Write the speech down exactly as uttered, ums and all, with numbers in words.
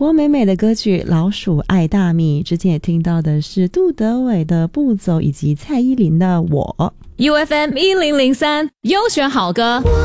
郭美美的歌曲《老鼠爱大米》，之前也听到的是杜德伟的《不走》以及蔡依林的《我》。 U F M 一零零三优选好歌。